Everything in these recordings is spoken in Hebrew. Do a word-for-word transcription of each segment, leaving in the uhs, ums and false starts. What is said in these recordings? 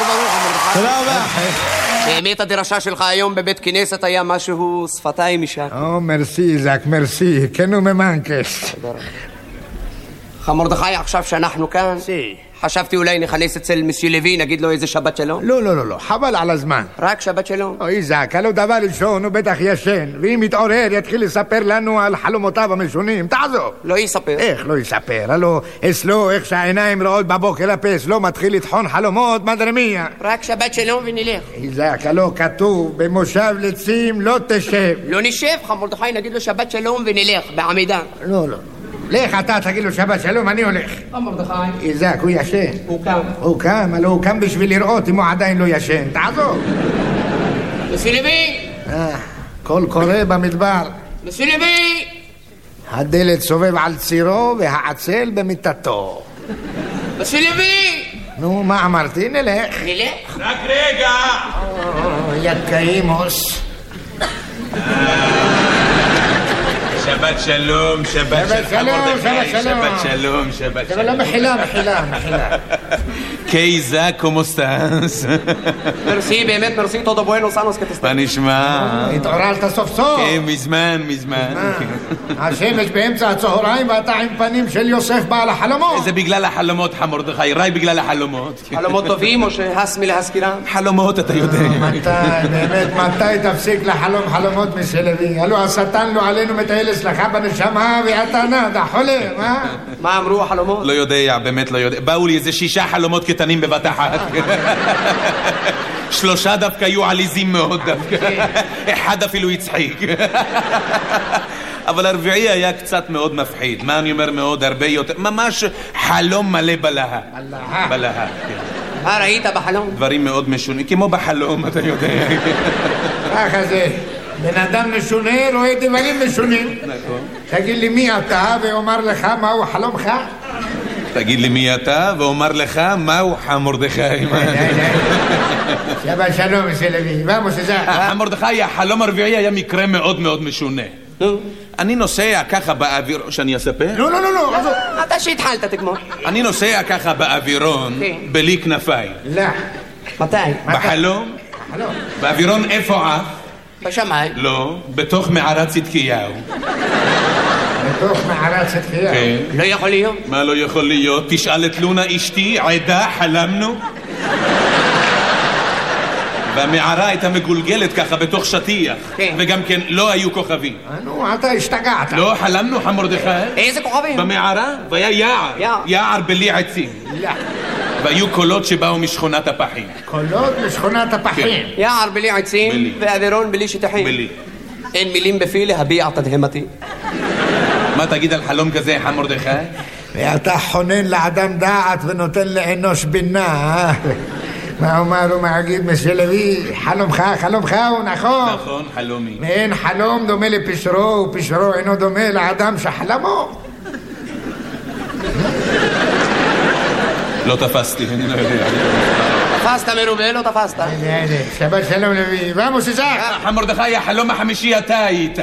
ברוך, מרדכי. תודה רבה. באמת הדרשה שלך היום בבית כנסת היה משהו שפתיים משם. או, מרסי, זק, מרסי. כן וממנקס. מרדכי, עכשיו שאנחנו כאן, סי. חשבתי אולי נכנס אצל מסיו לוי, נגיד לו איזה שבת שלום. לא, לא, לא, לא, חבל על הזמן. רק שבת שלום. אוי זק, הלא דבר ראשון הוא בטח ישן, ואם יתעורר יתחיל לספר לנו על חלומותיו המשונים. תעזוב. לא יספר. איך לא יספר? הלא, אצלו, איך שהעיניים רואות בבוקר הפס, לא מתחיל לטחון חלומות, מדרמיה. רק שבת שלום ונלך. אוי זק, הלא כתוב, במושב לצים לא תשב. לא נשב, מרדכי, נגיד לו שבת שלום ונלך, בעמידה. לא, לא. לך אתה תגיד לו שבת שלום, אני הולך. מרדכי. איזק, הוא ישן. הוא קם. הוא קם, אבל הוא קם בשביל לראות אם הוא עדיין לא ישן. תעזוב. מסיו לוי! אה, קול קורא במדבר. מסיו לוי! הדלת סובב על צירו והעצל במיטתו. מסיו לוי! נו, מה אמרתי? נלך. נלך. רק רגע! יקאימוס. שבת שלום, שבת שלום, שבת שלום. שבת שלום, שבת שלום. לא, מחילה, מחילה, מחילה. קייזה, כמו סטאנס? מרסי, באמת מרסי, תודו בואנוס אנוס כתסטן. מה נשמע? התעוררת סוף סוף. כן, מזמן, מזמן. השמש באמצע הצהריים ואתה עם פנים של יוסף בעל החלומות. זה בגלל החלומות, מרדכי, ראי בגלל החלומות. חלומות טובים או שהס מלהזכירם? חלומות, אתה יודע. מתי, באמת, מתי תפסיק לחלום חלומות מסלבי? הלו השטן לא עלינו מטייל אצלך בנשמה ואתה נדה, חולם, אה? מה אמרו החלומות? לא יודע, באמת לא יודע. באו לי איזה שישה חלומות קטנים בבת אחת. שלושה דווקא היו עליזים מאוד דווקא. אחד אפילו הצחיק. אבל הרביעי היה קצת מאוד מפחיד. מה אני אומר מאוד הרבה יותר? ממש חלום מלא בלהה. בלהה, כן. מה ראית בחלום? דברים מאוד משונים, כמו בחלום, אתה יודע. ככה זה. בן אדם משונה רואה דברים משונים. נכון. תגיד לי מי אתה ואומר לך מהו חלומך? תגיד לי מי אתה ואומר לך מהו מרדכי. שבת שלום מסלבי. ואמוס זה. מרדכי, החלום הרביעי היה מקרה מאוד מאוד משונה. אני נוסע ככה באוויר... שאני אספר? לא, לא, לא, לא. אתה שהתחלת תגמור. אני נוסע ככה באווירון בלי כנפיים. לא. מתי? בחלום? חלום. באווירון איפה עף? בשמיים. לא, בתוך מערת צדקיהו. בתוך מערת צדקיהו? כן. לא יכול להיות. מה לא יכול להיות? תשאל את לונה אשתי, עדה, חלמנו. והמערה הייתה מגולגלת ככה בתוך שטיח. כן. וגם כן לא היו כוכבים. נו, אתה השתגעת. לא, חלמנו מרדכי. איזה כוכבים? במערה, והיה יער. יער. יער בלי עצים. והיו קולות שבאו משכונת הפחים. קולות משכונת הפחים. יער בלי עצים בלי. ואווירון בלי שטחים. בלי. אין מילים בפי להביע תדהמתי. מה תגיד על חלום כזה, מרדכי? ואתה חונן לאדם דעת ונותן לאנוש בינה. מה אומר הוא מעגיד מסלבי? חלומך, חלומך הוא נכון. נכון, חלומי. ואין חלום דומה לפשרו, ופשרו אינו דומה לאדם שחלמו. לא תפסתי, אני לא יודע. תפסת מרובה, לא תפסת. הנה, הנה, שבת שלום לוי. ואמוס איזק. מרדכי, החלום החמישי אתה היית.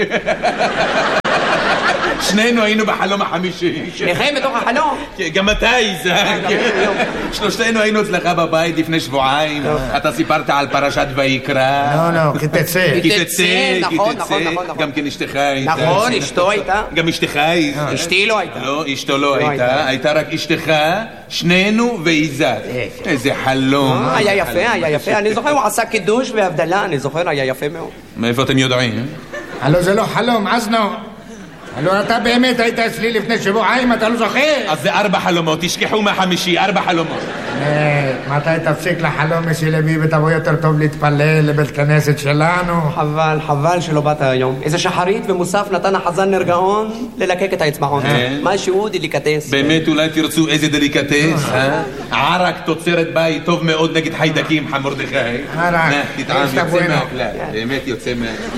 שנינו היינו בחלום החמישי. שניכם בתוך החלום? גם אתה, איזק. שלושתנו היינו אצלך בבית לפני שבועיים. אתה סיפרת על פרשת ויקרא. לא, לא, כי תצא. כי תצא, כי נכון, תצא. נכון, נכון. גם כן אשתך הייתה. נכון, אשתו הייתה. גם אשתך הייתה. אשתי לא הייתה. לא, אשתו לא הייתה. הייתה רק אשתך, שנינו ואיזק. איזה חלום. היה יפה, היה יפה. אני זוכר, הוא עשה קידוש והבדלה, אני זוכר, היה יפה מאוד. מאיפה אתם יודעים? הלו זה לא חלום, אזנו. הלו אתה באמת היית אצלי לפני שבועיים, אתה לא זוכר? אז זה ארבע חלומות, תשכחו מהחמישי, ארבע חלומות. מתי תפסיק לחלום מסלבי ותבוא יותר טוב להתפלל לבית כנסת שלנו? חבל, חבל שלא באת היום. איזה שחרית ומוסף נתן החזן נרגעון ללקק את האצבעון. משהו דליקטס. באמת אולי תרצו איזה דליקטס, אה? ערק תוצרת בית טוב מאוד נגד חיידקים, מרדכי. ערק. תטעם, יוצא מהכלל. באמת יוצא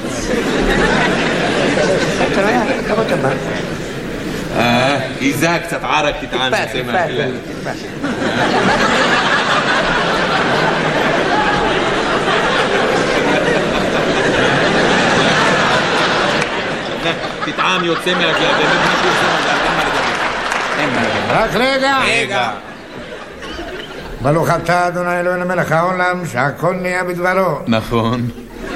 מהכלל. אה, איזק, קצת ערק תטעם, יוצא מהכלל. תטעם, יוצא מהכלל, באמת משהו יוצא מהכלל, אין מה לדבר. אין מה לדבר. רק רגע. רגע. ברוך אתה אדוני אלוהינו מלך העולם שהכל נהיה בדברו. נכון.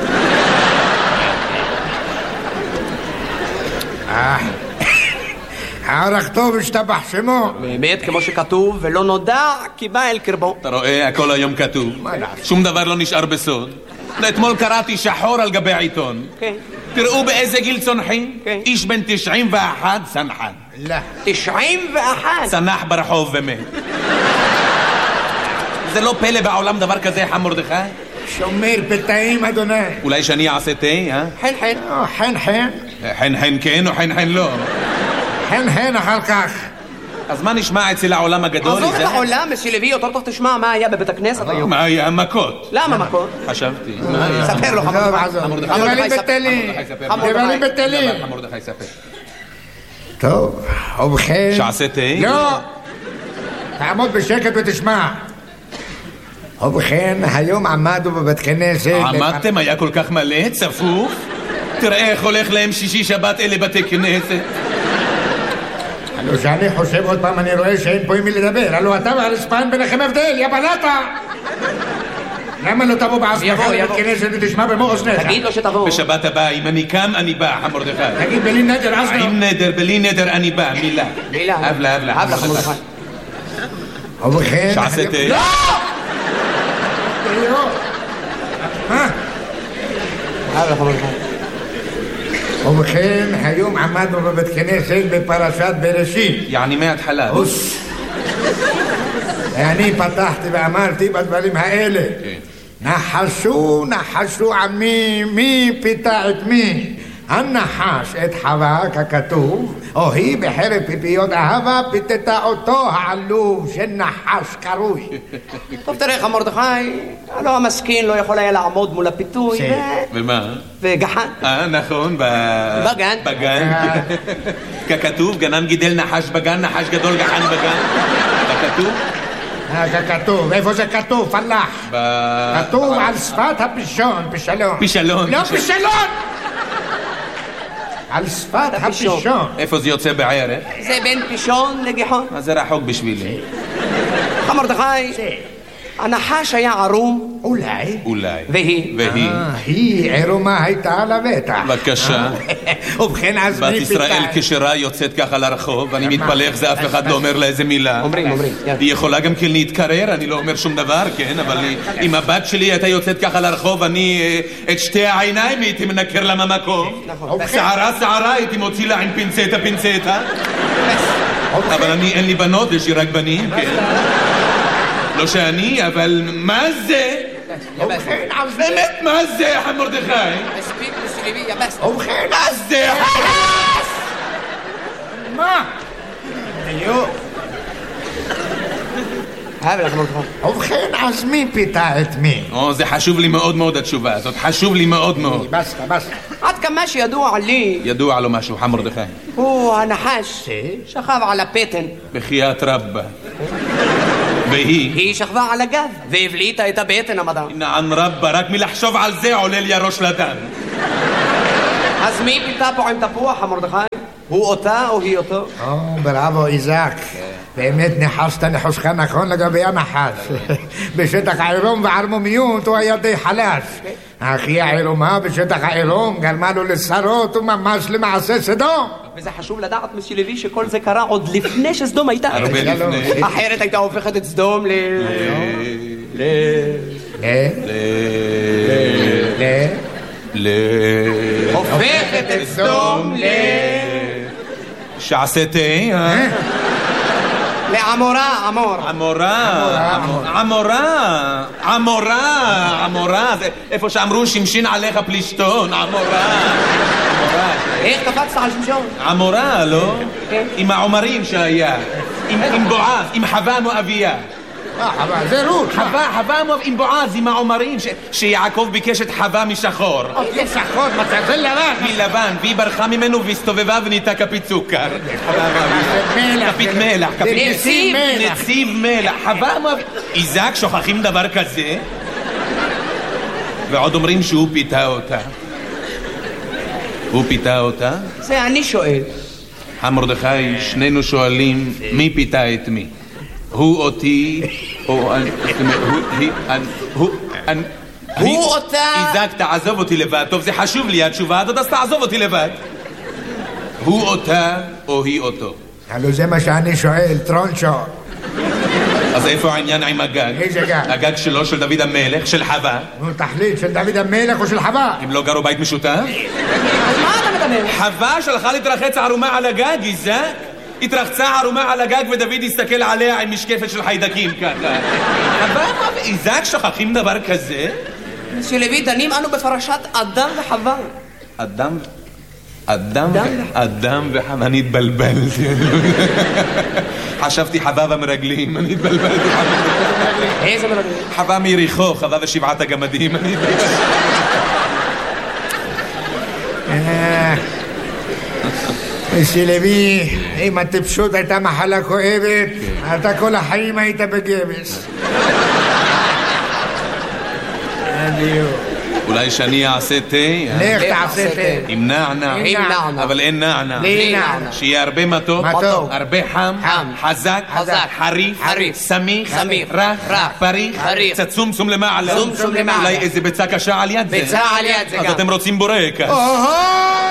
הערך טוב השתבח שמו. באמת, כמו שכתוב, ולא נודע כי בא אל קרבו. אתה רואה, הכל היום כתוב. שום דבר לא נשאר בסוד. אתמול קראתי שחור על גבי העיתון. כן. תראו באיזה גיל צונחים. כן. איש בן תשעים ואחת צנחן. לא. תשעים ואחת. צנח ברחוב ומת. זה לא פלא בעולם דבר כזה, חם מרדכי? שומר פתאים אדוני. אולי שאני אעשה תה, אה? חן חן. חן חן. חן חן כן או חן חן לא? חן חן אחר כך. אז מה נשמע אצל העולם הגדול? עזוב את העולם, מסילבי, יותר טוב תשמע מה היה בבית הכנסת היום. מה היה? מכות. למה מכות? חשבתי. ספר לו, חמור דחי. דבלים בטלים. דבלים בטלים. חמור דחי, ספר. טוב, ובכן... שעשה תה? לא! תעמוד בשקט ותשמע. ובכן, היום עמדו בבית כנסת... עמדתם? היה כל כך מלא? צפוף? תראה איך הולך להם שישי שבת אלה בתי כנסת. הלו שאני חושב עוד פעם, אני רואה שאין פה עם מי לדבר. הלו אתה והרספן ביניכם הבדל, יא בלטה! למה לא תבוא בעצמך לבית כנסת ותשמע במו אוזניך? תגיד לו שתבוא. בשבת הבאה, אם אני קם, אני בא, חם מרדכי. תגיד בלי נדר, עזנו. עם נדר, בלי נדר, אני בא, מילה. מילה. הבלה, הבלה. הבלה, חמור דחי. ובכן... שעשה תה? לא! מה? הבלה, חמור דחי. ובכן, היום עמדנו בבית כנסת בפרשת בראשית. יעני מההתחלה. אוס. אני פתחתי ואמרתי בדברים האלה. נחשו, נחשו עמי, מי פיתה את מי? הנחש את חווה ככתוב, או היא בחרב פיפיות אהבה פיתתה אותו העלוב של נחש קרוי. טוב תראה חמור דחי, הלא המסכין לא יכול היה לעמוד מול הפיתוי. ומה? וגחן. אה, נכון, בגן. בגן. ככתוב, גנן גידל נחש בגן, נחש גדול גחן בגן. ככתוב? ככתוב, איפה זה כתוב? פלח. כתוב על שפת הפישון, פישלון. פישלון. לא פישלון! על שפת הפישון. איפה זה יוצא בערך? זה בין פישון לגיחון. אז זה רחוק בשבילי. חמור דחי, הנחש היה ערום. אולי. אולי. והיא? והיא. היא עירומה הייתה על הבטח. בבקשה. ובכן אז בת ישראל כשרה יוצאת ככה לרחוב, ואני מתפלא איך זה אף אחד לא אומר לה איזה מילה. אומרים, אומרים. היא יכולה גם כן להתקרר, אני לא אומר שום דבר, כן, אבל אם הבת שלי הייתה יוצאת ככה לרחוב, אני את שתי העיניים הייתי מנקר לה מהמקום. שערה שערה הייתי מוציא לה עם פינצטה פינצטה. אבל אני, אין לי בנות, יש לי רק בנים, כן. לא שאני, אבל מה זה? באמת מה זה, חם מרדכי? מספיק מסילבי, יבס. ובכן מה זה? מה? יו. הבלה חמור דחי. ובכן אז מי פיתה את מי? או, זה חשוב לי מאוד מאוד התשובה הזאת, חשוב לי מאוד מאוד. בסטה, בסטה. עד כמה שידוע לי, ידוע לו משהו, חם מרדכי. הוא הנחש שכב על הפטן. בחייאת רבא. והיא? היא שכבה על הגב והבליטה את הבטן המדע. נען רבא, רק מלחשוב על זה עולה לי הראש לדם. אז מי פיתה פה עם תפוח, חמור דחי? הוא אותה או היא אותו? או, בראבו איזק. באמת ניחשת ניחושך נכון לגבי הנחש. בשטח העירום וערמומיות הוא היה די חלש. אך היא העירומה בשטח העירום גרמה לו לשרות וממש למעשה סדום. וזה חשוב לדעת מסילבי שכל זה קרה עוד לפני שסדום הייתה. הרבה לפני. אחרת הייתה הופכת את סדום ל... ל... ל... ל... ל... הופכת את סדום ל... שעשה תה, אה? לעמורה, עמור. עמורה, עמורה, עמורה, עמורה, זה איפה שאמרו שמשין עליך פלישתון, עמורה. איך קפצת על שמשון? עמורה, לא? עם העומרים שהיה, עם בועז, עם חווה מואביה. אה, חווה, זה רות. חווה, חווה מואב, עם בועז, עם העומרים, שיעקב ביקש את חווה משחור. זה שחור, זה לבן. מלבן, והיא ברחה ממנו והסתובבה ונהייתה כפית סוכר. כפית מלח, כפית נציב מלח. נציב מלח, חווה מואב. איזק, שוכחים דבר כזה? ועוד אומרים שהוא פיתה אותה. הוא פיתה אותה? זה אני שואל. חם מרדכי, שנינו שואלים מי פיתה את מי. הוא אותי, או אני, הוא, היא, אני, הוא, אני... הוא אותה... איזק, תעזוב אותי לבד. טוב, זה חשוב לי, התשובה הזאת, אז תעזוב אותי לבד. הוא אותה, או היא אותו? הלו זה מה שאני שואל, טרונצ'ו. אז איפה העניין עם הגג? איזה גג? הגג שלו, של דוד המלך, של חווה. נו, תחליט, של דוד המלך או של חווה? הם לא גרו בית משותף? אז מה אתה מדבר? חווה שלחה להתרחץ ערומה על הגג, איזק? התרחצה ערומה על הגג ודוד הסתכל עליה עם משקפת של חיידקים ככה. חווה, איזק, שוכחים דבר כזה? שלוי, דנים אנו בפרשת אדם וחווה. אדם... אדם... אדם וחווה, אני התבלבלתי. חשבתי חווה במרגלים, אני התבלבלתי. איזה מרגלים? חווה מיריחו, חווה ושבעת הגמדים, אני התבלבלתי. שלוי, אם הטיפשות הייתה מחלה כואבת, אתה כל החיים היית בגבס. אולי שאני אעשה תה? לך תעשה תה. עם נענע. עם נענע. אבל אין נענע. בלי נענע. שיהיה הרבה מתוק. מתוק. הרבה חם. חם. חזק. חזק. חריף. חריף. סמיך. סמיך. רך. רך. פריך. פריך. קצת צום-צום למעלה. צום-צום למעלה. אולי איזה ביצה קשה על יד זה. ביצה על יד זה אז גם. אתם רוצים בורקס. אוהו!